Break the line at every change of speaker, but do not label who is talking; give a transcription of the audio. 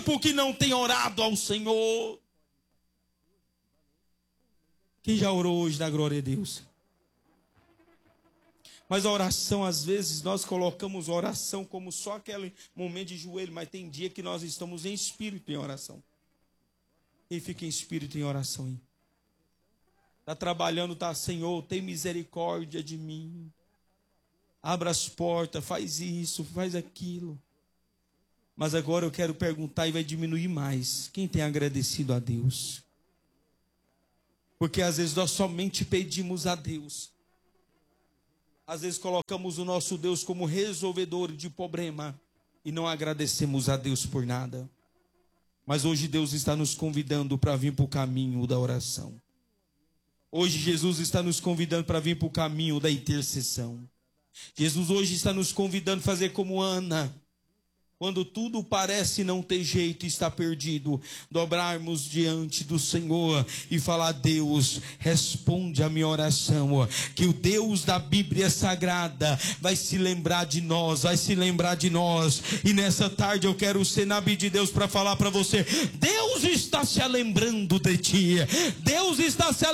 porque não tem orado ao Senhor. Quem já orou hoje, dá glória a Deus. Mas a oração, às vezes, nós colocamos a oração como só aquele momento de joelho, mas tem dia que nós estamos em espírito em oração. Quem fica em espírito em oração aí? Está trabalhando, está, Senhor, tem misericórdia de mim. Abra as portas, faz isso, faz aquilo. Mas agora eu quero perguntar e vai diminuir mais. Quem tem agradecido a Deus? Porque às vezes nós somente pedimos a Deus. Às vezes colocamos o nosso Deus como resolvedor de problema e não agradecemos a Deus por nada. Mas hoje Deus está nos convidando para vir para o caminho da oração. Hoje Jesus está nos convidando para vir para o caminho da intercessão. Jesus hoje está nos convidando a fazer como Ana. Quando tudo parece não ter jeito e está perdido, dobrarmos diante do Senhor e falar: Deus, responde a minha oração, que o Deus da Bíblia Sagrada vai se lembrar de nós, vai se lembrar de nós. E nessa tarde eu quero ser nabi de Deus para falar para você: Deus está se lembrando de ti, Deus está se